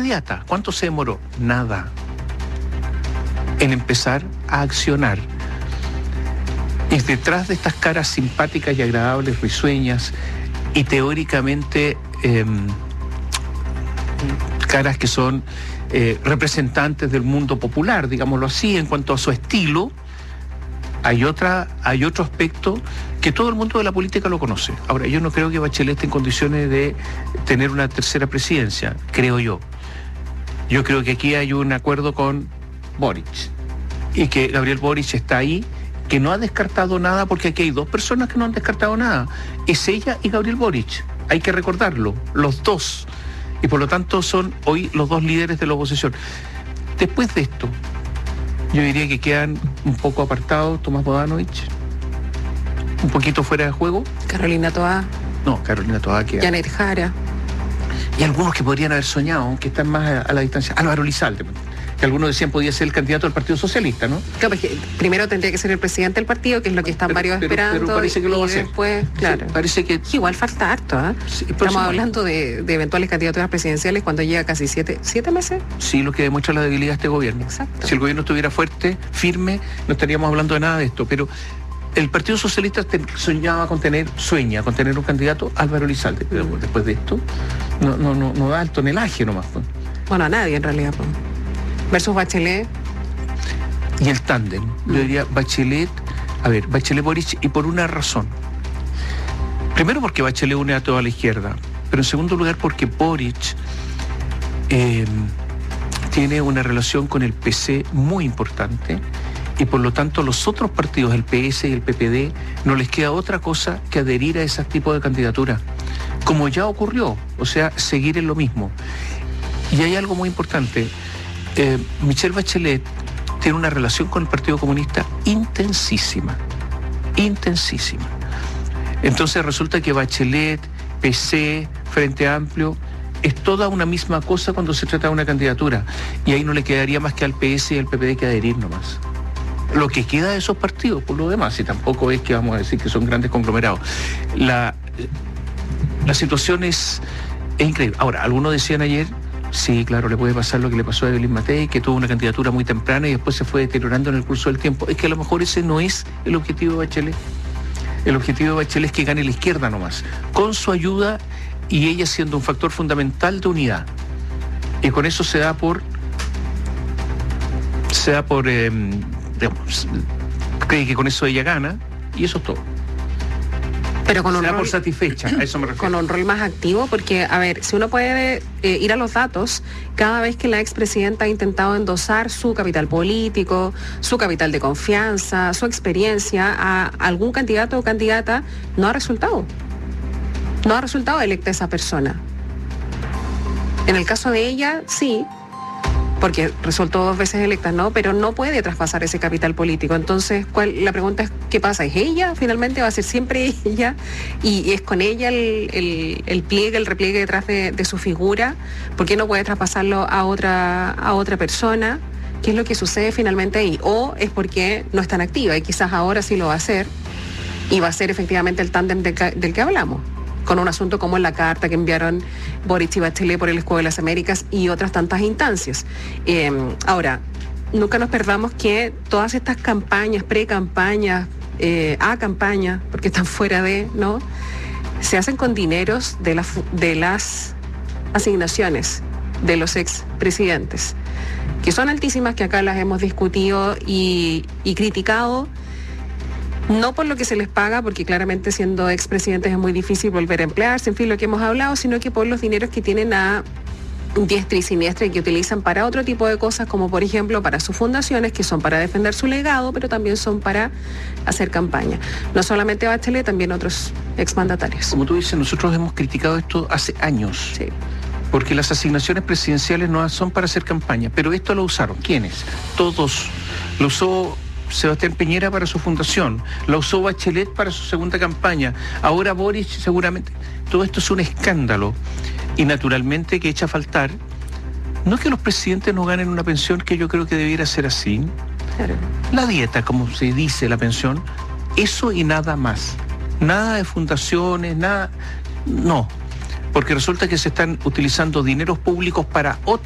inmediata. ¿Cuánto se demoró? Nada. En empezar a accionar. Y detrás de estas caras simpáticas y agradables, risueñas, y teóricamente caras que son representantes del mundo popular, digámoslo así, en cuanto a su estilo, hay otro aspecto que todo el mundo de la política lo conoce. Ahora, yo no creo que Bachelet esté en condiciones de tener una tercera presidencia, creo yo. Yo creo que aquí hay un acuerdo con Boric, y que Gabriel Boric está ahí, que no ha descartado nada, porque aquí hay dos personas que no han descartado nada. Es ella y Gabriel Boric. Hay que recordarlo, los dos. Y por lo tanto son hoy los dos líderes de la oposición. Después de esto, yo diría que quedan un poco apartados Tomás Bodanovich, un poquito fuera de juego. Carolina Toá. No, Carolina Toá queda. Janet Jara. Y algunos que podrían haber soñado, aunque están más a la distancia. Álvaro Elizalde, que algunos decían podía ser el candidato del Partido Socialista, ¿no? Claro, porque primero tendría que ser el presidente del partido, que es lo que están varios esperando. Pero parece que lo va a hacer. Después, claro. Sí, parece que... Igual falta harto, ¿eh? Sí, estamos hablando de eventuales candidaturas presidenciales cuando llega casi siete meses. Sí, lo que demuestra la debilidad de este gobierno. Exacto. Si el gobierno estuviera fuerte, firme, no estaríamos hablando de nada de esto. Pero el Partido Socialista sueña con tener un candidato, Álvaro Elizalde. Pero después de esto, no da el tonelaje nomás. Bueno, a nadie en realidad. Versus Bachelet. Y el tándem. Yo diría Bachelet Boric, y por una razón. Primero porque Bachelet une a toda la izquierda, pero en segundo lugar porque Boric tiene una relación con el PC muy importante, y por lo tanto los otros partidos, el PS y el PPD, no les queda otra cosa que adherir a ese tipo de candidatura, como ya ocurrió, o sea, seguir en lo mismo. Y hay algo muy importante. Michelle Bachelet tiene una relación con el Partido Comunista intensísima. Entonces resulta que Bachelet, PC, Frente Amplio, es toda una misma cosa cuando se trata de una candidatura. Y ahí no le quedaría más que al PS y al PPD que adherir nomás. Lo que queda de esos partidos, por lo demás, y tampoco es que vamos a decir que son grandes conglomerados. La situación es increíble. Ahora, algunos decían ayer, sí, claro, le puede pasar lo que le pasó a Evelyn Matei, que tuvo una candidatura muy temprana y después se fue deteriorando en el curso del tiempo. Es que a lo mejor ese no es el objetivo de Bachelet. El objetivo de Bachelet es que gane la izquierda nomás, con su ayuda y ella siendo un factor fundamental de unidad. Y con eso se da por digamos, cree que con eso ella gana, y eso es todo. Pero con un rol, por satisfecha, a eso me refiero. Con un rol más activo, porque, a ver, si uno puede ir a los datos, cada vez que la expresidenta ha intentado endosar su capital político, su capital de confianza, su experiencia a algún candidato o candidata, no ha resultado. No ha resultado electa esa persona. En el caso de ella, sí, porque resultó 2 veces electa, ¿no? Pero no puede traspasar ese capital político. Entonces, la pregunta es, ¿qué pasa? ¿Es ella? Finalmente va a ser siempre ella, y es con ella el repliegue detrás de su figura. ¿Por qué no puede traspasarlo a otra persona? ¿Qué es lo que sucede finalmente ahí? O es porque no es tan activa, y quizás ahora sí lo va a hacer, y va a ser efectivamente el tándem del que hablamos, con un asunto como la carta que enviaron Boric y Bachelet por el Escudo de las Américas y otras tantas instancias. Ahora, nunca nos perdamos que todas estas campañas, pre-campañas, a campaña, porque están fuera de, ¿no?, se hacen con dineros de las asignaciones de los expresidentes, que son altísimas, que acá las hemos discutido y criticado. No por lo que se les paga, porque claramente siendo expresidentes es muy difícil volver a emplearse, en fin, lo que hemos hablado, sino que por los dineros que tienen a diestra y siniestra y que utilizan para otro tipo de cosas, como por ejemplo para sus fundaciones, que son para defender su legado, pero también son para hacer campaña. No solamente Bachelet, también otros exmandatarios. Como tú dices, nosotros hemos criticado esto hace años. Sí. Porque las asignaciones presidenciales no son para hacer campaña, pero esto lo usaron. ¿Quiénes? Todos. Lo usó Sebastián Piñera para su fundación, la usó Bachelet para su segunda campaña, ahora Boric seguramente. Todo esto es un escándalo, y naturalmente que echa a faltar, no que los presidentes no ganen una pensión, que yo creo que debiera ser así, claro, la dieta, como se dice, la pensión, eso y nada más, nada de fundaciones, nada, no, porque resulta que se están utilizando dineros públicos para otras